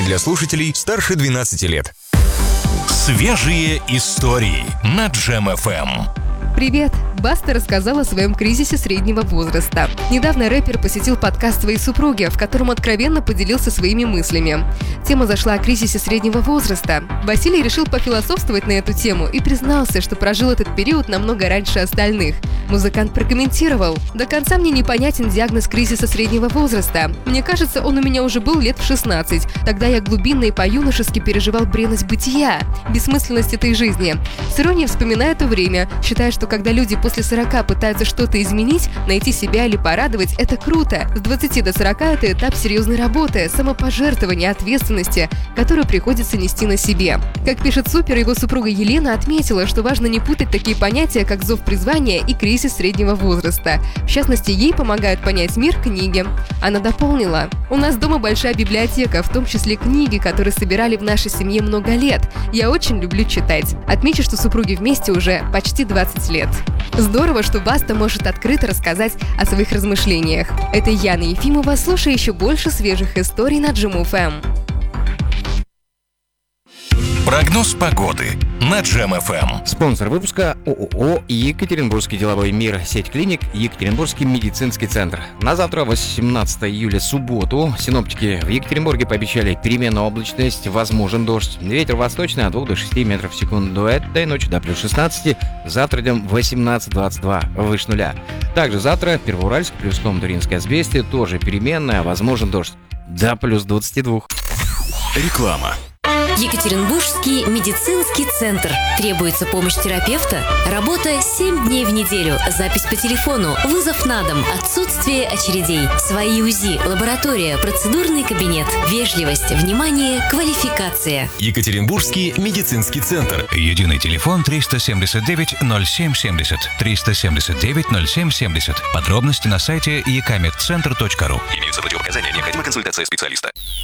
для слушателей старше 12 лет. Свежие истории на Джем ФМ. Привет! Баста рассказала о своем кризисе среднего возраста. Недавно рэпер посетил подкаст своей супруги, в котором откровенно поделился своими мыслями. Тема зашла о кризисе среднего возраста. Василий решил пофилософствовать на эту тему и признался, что прожил этот период намного раньше остальных. Музыкант прокомментировал: «До конца мне непонятен диагноз кризиса среднего возраста. Мне кажется, он у меня уже был лет в 16. Тогда я глубинно и по-юношески переживал бренность бытия, бессмысленность этой жизни. С иронией вспоминаю то время, считая, что когда люди после 40 пытаются что-то изменить, найти себя или порадовать, это круто. С 20 до 40 это этап серьезной работы, самопожертвования, ответственности, которую приходится нести на себе». Как пишет Супер, его супруга Елена отметила, что важно не путать такие понятия, как зов призвания и кризис среднего возраста. В частности, ей помогают понять мир книги. Она дополнила: «У нас дома большая библиотека, в том числе книги, которые собирали в нашей семье много лет. Я очень люблю читать». Отмечу, что супруги вместе уже почти 20 лет. Здорово, что Баста может открыто рассказать о своих размышлениях. Это Яна Ефимова. Слушай еще больше свежих историй на Джем ФМ. Прогноз погоды на Джем ФМ. Спонсор выпуска ООО «Екатеринбургский деловой мир», сеть клиник «Екатеринбургский медицинский центр». На завтра, 18 июля, субботу, синоптики в Екатеринбурге пообещали переменную облачность, возможен дождь. Ветер восточный от 2 до 6 метров в секунду. Этой ночью до плюс 16, завтра днем 18-22, выше нуля. Также завтра Первоуральск плюс Том-Туринское Известие, тоже переменная, возможен дождь, до плюс 22. Реклама. Екатеринбургский медицинский центр. Требуется помощь терапевта? Работа 7 дней в неделю. Запись по телефону. Вызов на дом. Отсутствие очередей. Свои УЗИ. Лаборатория. Процедурный кабинет. Вежливость. Внимание. Квалификация. Екатеринбургский медицинский центр. Единый телефон 379 0770. 379 0770. Подробности на сайте ekamedcenter.ru. Имеются противопоказания. Необходима консультация специалиста.